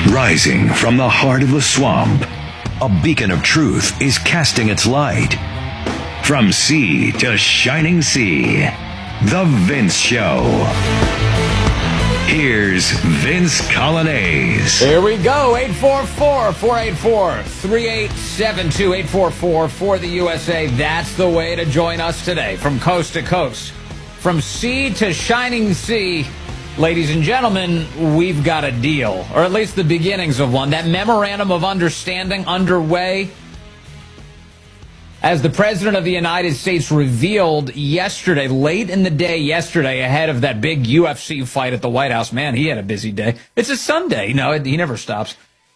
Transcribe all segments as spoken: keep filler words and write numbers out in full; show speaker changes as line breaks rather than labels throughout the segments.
Rising from the heart of the swamp, a beacon of truth is casting its light. From sea to shining sea, The Vince Show. Here's Vince Coglianese.
Here we go. eight four four, four eight four, three eight seven two, eight four four for the U S A. That's the way to join us today from coast to coast. From sea to shining sea, ladies and gentlemen, we've got a deal, or at least the beginnings of one. That memorandum of understanding underway, as the President of the United States revealed yesterday, late in the day yesterday, ahead of that big U F C fight at the White House. Man, he had a busy day. It's a Sunday. No, he never stops.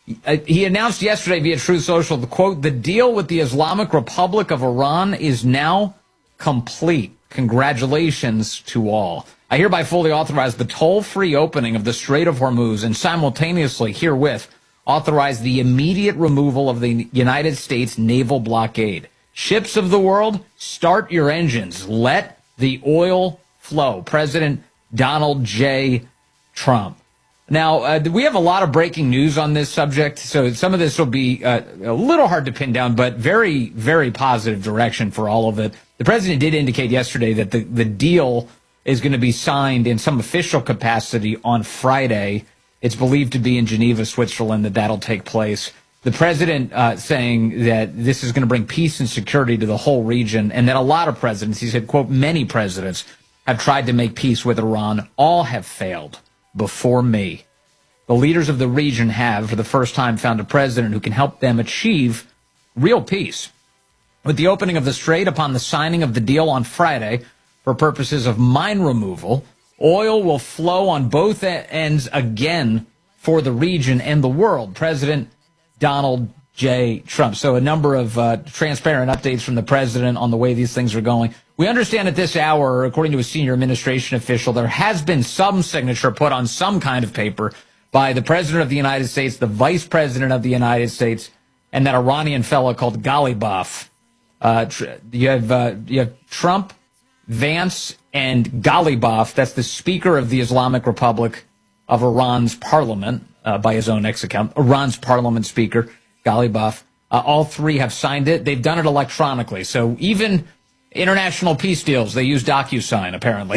He announced yesterday via Truth Social, the quote, "The deal with the Islamic Republic of Iran is now complete. Congratulations to all. I hereby fully authorize the toll-free opening of the Strait of Hormuz and simultaneously herewith authorize the immediate removal of the United States naval blockade. Ships of the world, start your engines. Let the oil flow." President Donald J. Trump. Now, uh, we have a lot of breaking news on this subject, so some of this will be uh, a little hard to pin down, but very, very positive direction for all of it. The president did indicate yesterday that the, the deal is going to be signed in some official capacity on Friday. It's believed to be in Geneva, Switzerland, that that'll take place. The president uh, saying that this is going to bring peace and security to the whole region, and that a lot of presidents, he said, quote, "Many presidents have tried to make peace with Iran. All have failed before me. The leaders of the region have, for the first time, found a president who can help them achieve real peace. With the opening of the strait upon the signing of the deal on Friday, for purposes of mine removal, oil will flow on both ends again for the region and the world." President Donald J. Trump. So a number of uh, transparent updates from the president on the way these things are going. We understand at this hour, according to a senior administration official, there has been some signature put on some kind of paper by the president of the United States, the vice president of the United States, and that Iranian fellow called Ghalibaf. Uh, you have uh, you have Trump, Vance, and Ghalibaf. That's the Speaker of the Islamic Republic of Iran's parliament, uh, by his own X account. Iran's parliament speaker, Ghalibaf. Uh, all three have signed it. They've done it electronically. So even international peace deals, they use DocuSign, apparently.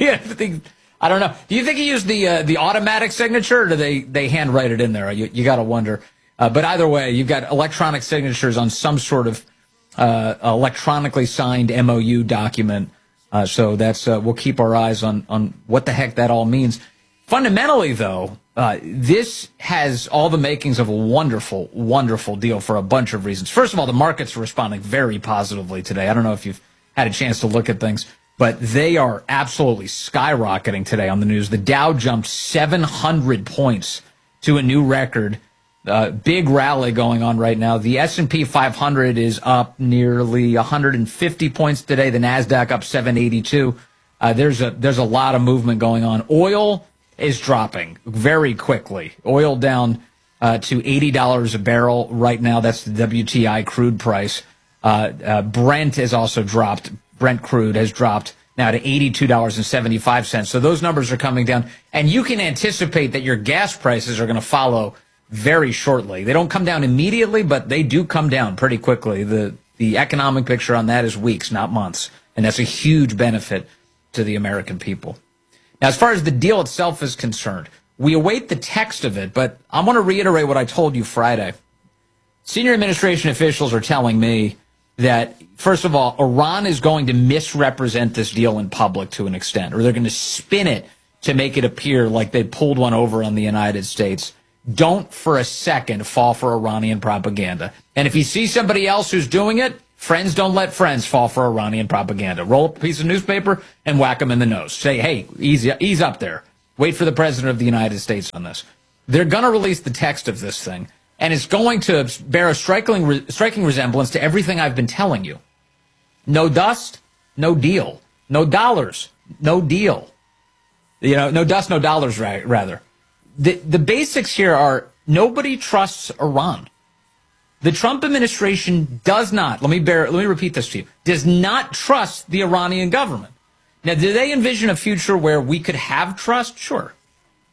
I don't know. Do you think he used the uh, the automatic signature, or do they, they handwrite it in there? You, you got to wonder. Uh, but either way, you've got electronic signatures on some sort of uh, electronically signed M O U document. Uh, so that's uh, we'll keep our eyes on, on what the heck that all means. Fundamentally, though, uh, this has all the makings of a wonderful, wonderful deal for a bunch of reasons. First of all, the markets are responding very positively today. I don't know if you've had a chance to look at things, but they are absolutely skyrocketing today on the news. The Dow jumped seven hundred points to a new record. Uh, big rally going on right now. The S and P five hundred is up nearly one hundred fifty points today. The NASDAQ up seven eighty-two. Uh, there's a there's a lot of movement going on. Oil is dropping very quickly. Oil down uh, to eighty dollars a barrel right now. That's the W T I crude price. Uh, uh, Brent has also dropped. Brent crude has dropped now to eighty-two dollars and seventy-five cents. So those numbers are coming down. And you can anticipate that your gas prices are going to follow very shortly. They don't come down immediately, but they do come down pretty quickly. The, the economic picture on that is weeks, not months. And that's a huge benefit to the American people. Now, as far as the deal itself is concerned, we await the text of it, but I want to reiterate what I told you Friday. Senior administration officials are telling me that, first of all, Iran is going to misrepresent this deal in public to an extent, or they're going to spin it to make it appear like they pulled one over on the United States. Don't for a second fall for Iranian propaganda. And if you see somebody else who's doing it, friends don't let friends fall for Iranian propaganda. Roll up a piece of newspaper and whack them in the nose. Say, hey, easy, ease up there. Wait for the president of the United States on this. They're going to release the text of this thing, and it's going to bear a striking, striking resemblance to everything I've been telling you. No dust, no deal. No dollars, no deal. You know, no dust, no dollars, rather. The, the basics here are nobody trusts Iran. The Trump administration does not, let me bear, let me repeat this to you, does not trust the Iranian government. Now, do they envision a future where we could have trust? Sure.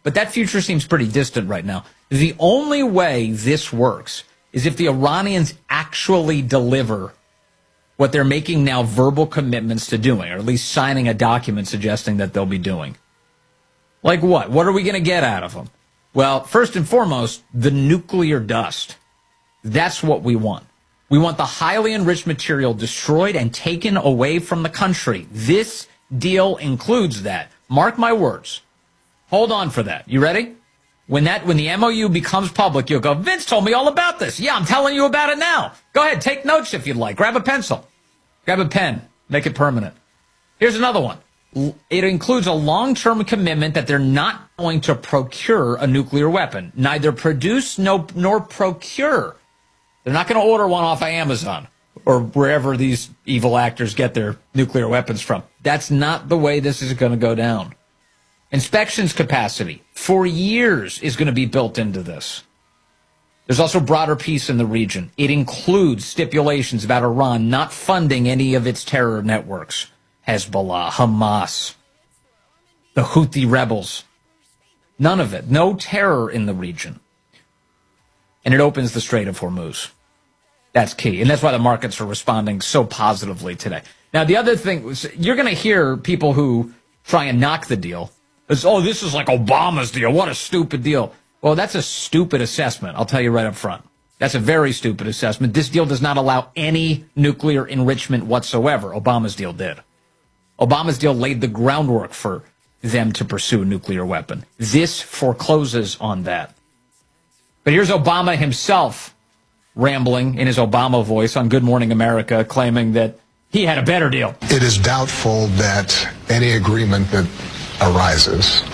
but that future seems pretty distant right now. The only way this works is if the Iranians actually deliver what they're making now verbal commitments to doing, or at least signing a document suggesting that they'll be doing. Like what? What are we going to get out of them? Well, first and foremost, the nuclear dust. That's what we want. We want the highly enriched material destroyed and taken away from the country. This deal includes that. Mark my words. Hold on for that. You ready? When that, when the M O U becomes public, you'll go, Vince told me all about this. Yeah, I'm telling you about it now. Go ahead, take notes if you'd like. Grab a pencil. Grab a pen. Make it permanent. Here's another one. It includes a long-term commitment that they're not going to procure a nuclear weapon. Neither produce no, nor procure. They're not going to order one off of Amazon or wherever these evil actors get their nuclear weapons from. That's not the way this is going to go down. Inspections capacity for years is going to be built into this. There's also broader peace in the region. It includes stipulations about Iran not funding any of its terror networks. Hezbollah, Hamas, the Houthi rebels. None of it. No terror in the region. And it opens the Strait of Hormuz. That's key. And that's why the markets are responding so positively today. Now, the other thing, you're going to hear people who try and knock the deal. It's, oh, this is like Obama's deal. What a stupid deal. Well, that's a stupid assessment. I'll tell you right up front. That's a very stupid assessment. This deal does not allow any nuclear enrichment whatsoever. Obama's deal did. Obama's deal laid the groundwork for them to pursue a nuclear weapon. This forecloses on that. But here's Obama himself rambling in his Obama voice on Good Morning America, claiming that he had a better deal.
It is doubtful that any agreement that arises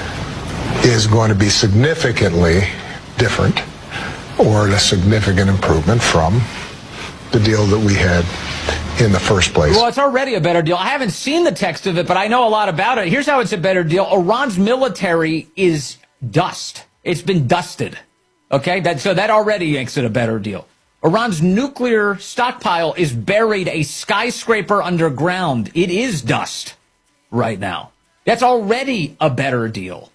is going to be significantly different or a significant improvement from the deal that we had in the first place.
Well, it's already a better deal. I haven't seen the text of it, but I know a lot about it. Here's how it's a better deal. Iran's military is dust. It's been dusted. Okay, that, so that already makes it a better deal. Iran's nuclear stockpile is buried a skyscraper underground. It is dust right now. That's already a better deal.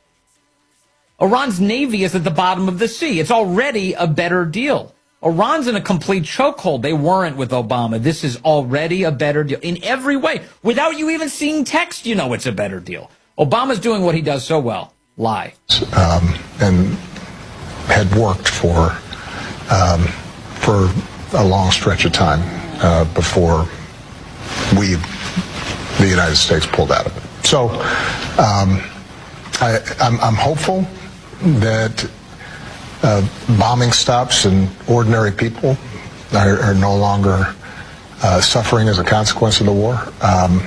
Iran's navy is at the bottom of the sea. It's already a better deal. Iran's in a complete chokehold. They weren't with Obama. This is already a better deal in every way. Without you even seeing text, you know it's a better deal. Obama's doing what he does so well. Lie.
Um, and had worked for um, for a long stretch of time uh, before we, the United States, pulled out of it. So um, I, I'm, I'm hopeful that uh, bombing stops and ordinary people are, are no longer uh, suffering as a consequence of the war. Um,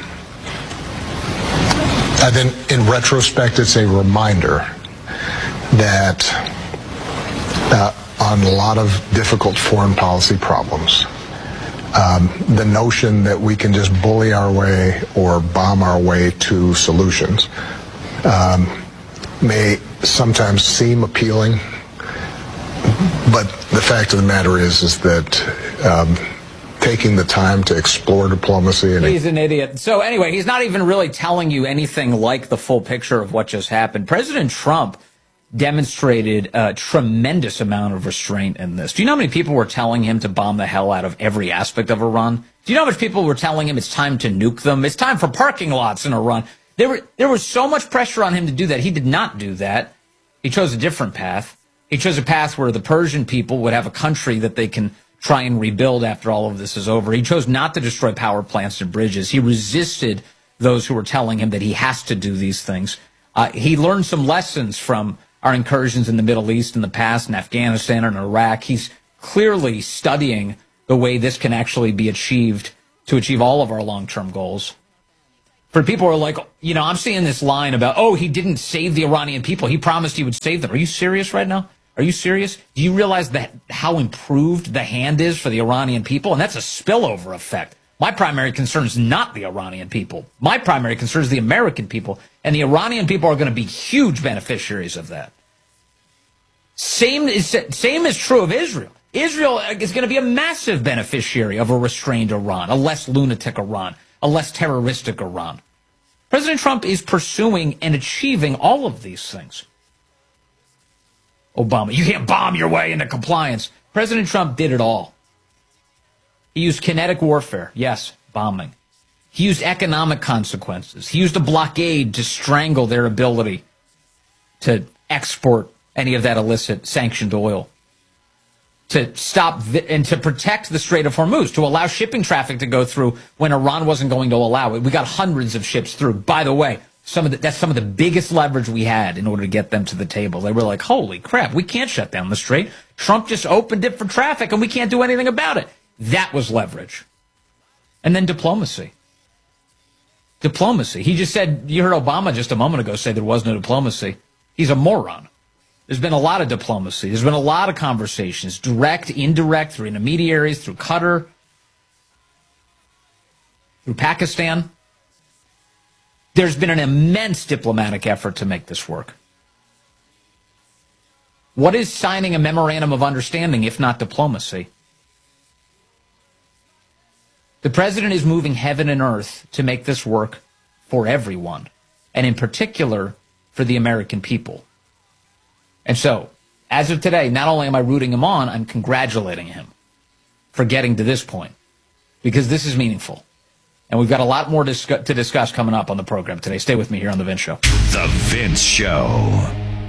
I think in retrospect, it's a reminder that uh, on a lot of difficult foreign policy problems, um, the notion that we can just bully our way or bomb our way to solutions um, may sometimes seem appealing, but the fact of the matter is, is that um, taking the time to explore diplomacy and
he's an idiot. So anyway, he's not even really telling you anything like the full picture of what just happened. President Trump demonstrated a tremendous amount of restraint in this. Do you know how many people were telling him to bomb the hell out of every aspect of Iran? Do you know how much people were telling him it's time to nuke them? It's time for parking lots in Iran. There were, there was so much pressure on him to do that. He did not do that. He chose a different path. He chose a path where the Persian people would have a country that they can try and rebuild after all of this is over. He chose not to destroy power plants and bridges. He resisted those who were telling him that he has to do these things. Uh, he learned some lessons from our incursions in the Middle East in the past, in Afghanistan and Iraq. He's clearly studying the way this can actually be achieved to achieve all of our long-term goals. For people who are like, you know, I'm seeing this line about, oh, he didn't save the Iranian people. He promised he would save them. Are you serious right now? Are you serious? Do you realize that how improved the hand is for the Iranian people? And that's a spillover effect. My primary concern is not the Iranian people. My primary concern is the American people. And the Iranian people are going to be huge beneficiaries of that. Same is, same is true of Israel. Israel is going to be a massive beneficiary of a restrained Iran, a less lunatic Iran, a less terroristic Iran. President Trump is pursuing and achieving all of these things. Obama, you can't bomb your way into compliance. President Trump did it all. He used kinetic warfare. Yes, bombing. He used economic consequences. He used a blockade to strangle their ability to export any of that illicit sanctioned oil, to stop vi- and to protect the Strait of Hormuz, to allow shipping traffic to go through when Iran wasn't going to allow it. We got hundreds of ships through. By the way, some of the, that's some of the biggest leverage we had in order to get them to the table. They were like, holy crap, we can't shut down the Strait. Trump just opened it for traffic and we can't do anything about it. That was leverage. And then diplomacy. Diplomacy. He just said, you heard Obama just a moment ago say there was no diplomacy. He's a moron. There's been a lot of diplomacy. There's been a lot of conversations, direct, indirect, through intermediaries, through Qatar, through Pakistan. There's been an immense diplomatic effort to make this work. What is signing a memorandum of understanding if not diplomacy? The president is moving heaven and earth to make this work for everyone, and in particular for the American people. And so, as of today, not only am I rooting him on, I'm congratulating him for getting to this point, because this is meaningful. And we've got a lot more discuss- to discuss coming up on the program today. Stay with me here on The Vince Show.
The Vince Show.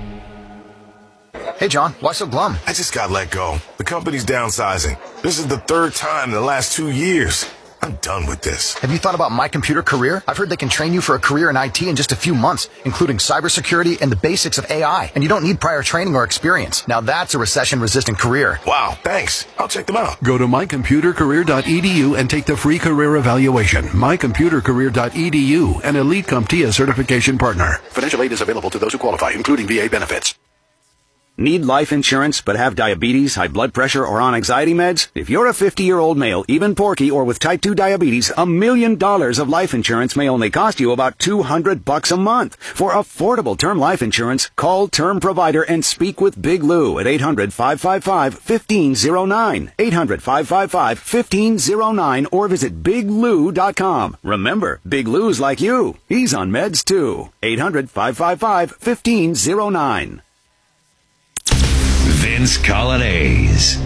Hey, John, why so glum?
I just got let go. The company's downsizing. This is the third time in the last two years. I'm done with this.
Have you thought about My Computer Career? I've heard they can train you for a career in I T in just a few months, including cybersecurity and the basics of A I. And you don't need prior training or experience. Now that's a recession-resistant career.
Wow, thanks. I'll check them out.
Go to my computer career dot e d u and take the free career evaluation. my computer career dot e d u, an Elite CompTIA certification partner. Financial aid is available to those who qualify, including V A benefits.
Need life insurance but have diabetes, high blood pressure, or on anxiety meds? If you're a fifty-year-old male, even porky, or with type two diabetes, a million dollars of life insurance may only cost you about two hundred bucks a month. For affordable term life insurance, call Term Provider and speak with Big Lou at eight hundred, five five five, one five zero nine. eight hundred, five five five, one five zero nine or visit big lou dot com. Remember, Big Lou's like you. He's on meds too. eight hundred, five five five, one five zero nine.
Vince Coglianese.